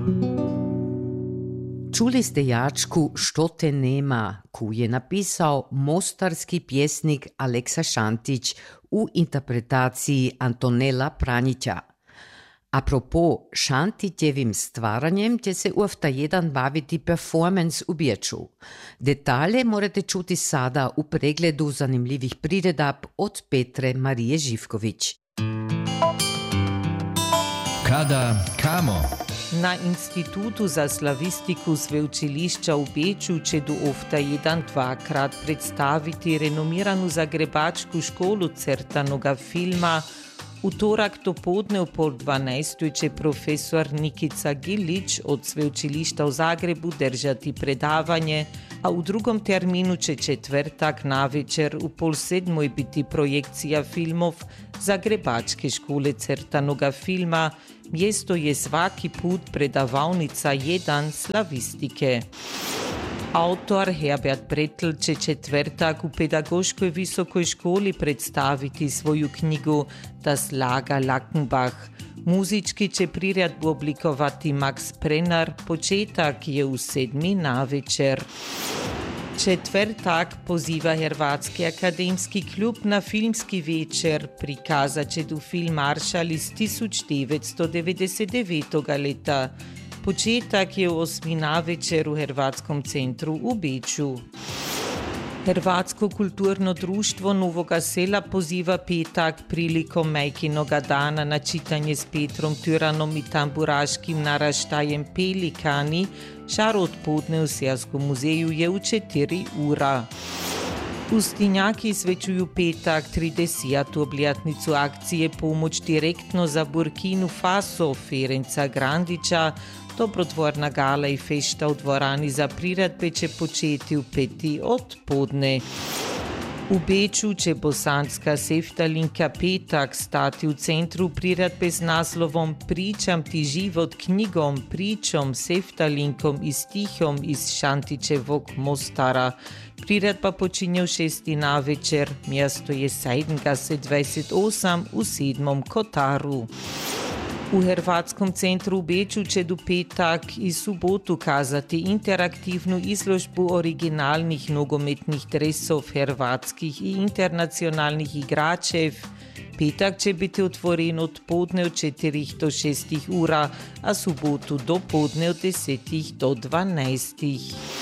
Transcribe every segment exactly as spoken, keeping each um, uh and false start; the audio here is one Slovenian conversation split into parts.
Čuli ste jačku Što te nema, koju je napisao mostarski pjesnik Aleksa Šantić u interpretaciji Antonela Pranjića. Apropo Šantićevim stvaranjem će se uvta jedan baviti performance u Bječu. Detalje morate čuti sada u pregledu zanimljivih priredab od Petre Marije Živković. Kada, kamo? Na Institutu za slavistiku Sveučilišća u Beču će do ofta jedan dvakrat predstaviti renomiranu zagrebačku školu crtanoga filma. U torak dopodne v pol dvanajstoj će profesor Nikica Gilić od Sveučilišta u Zagrebu držati predavanje, a u drugom terminu će četvrtak navečer u pol sedmoj biti projekcija filmov Zagrebačke škole crtanoga filma. Mjesto je svaki put predavalnica jedan slavistike. Autor Herbert Bretl će četvrtak u Pedagoškoj visokoj školi predstaviti svoju knjigu Das Lager Lackenbach. Muzički će priredbu oblikovati Max Brenner, početak je u sedmi navečer. Četvrtak poziva Hrvatski akademski klub na filmski večer. Prikazat će tu film Maršal iz tisoč devetsto devedeset devetega leta. Početak je u osmi navečer u Hrvatskom centru u Beču. Hrvatsko kulturno društvo Novoga Sela poziva petak prilikom Majkinoga dana na čitanje s Petrom Tyranom i tamburaškim naraštajem Pelikani. Žar odpodne v Serskom muzeju je v četiri ura. Pustinjaki svečuju petak trideseto obletnico akcije Pomoč direktno za Burkinu Faso Ferenca Grandića. Dobrotvorna gala i fešta v dvorani za priredbe će početi v peti odpodne. U Beču će bosanska seftalinka petak stati u centru priredbe s naslovom Pričam ti život knjigom, pričom, seftalinkom i stihom iz Šantićevog Mostara. Priredba počinje u šesti navečer, mjesto je Seidengasse dvadeset osam u sedmom kotaru. U Hrvatskom centru u Beču će do petak i subotu kazati interaktivnu izložbu originalnih nogometnih dresov hrvatskih i internacionalnih igračev. Petak će biti otvoren od podne od četirih do šestih ura, a subotu do podne od desetih do dvanajstih.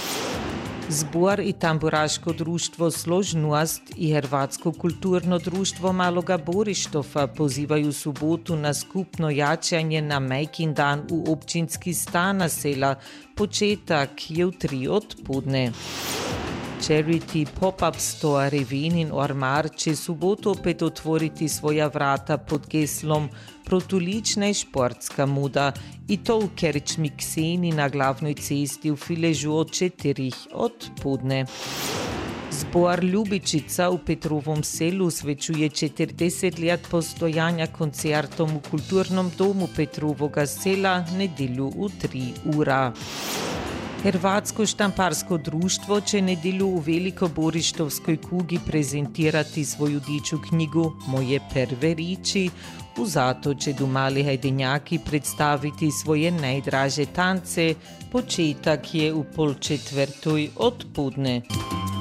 Zbor i tamburaško društvo Složnost i Hrvatsko kulturno društvo Maloga Borištova pozivaju subotu na skupno jačanje na Majkin dan u općinski stan sela. Početak je u tri odpodne. Charity Pop-up Store Revenin Ormar će subotu opet otvoriti svoja vrata pod geslom Protulična i športska muda i to u Kerčmi Kseni na glavnoj cesti u Filežu od četirih odpodne. Zbor Ljubičica u Petrovom selu svečuje četrdeset let postojanja koncertom u Kulturnom domu Petrovoga sela nedelju u tri ura. Hrvatsko štamparsko društvo će nedjelju u Velikoborištovskoj kugi prezentirati svoju diču knjigu Moje prve riči. U zato će do mali hajdenjaki predstaviti svoje najdraže tance. Početak je u pol četvrtoj odpodne.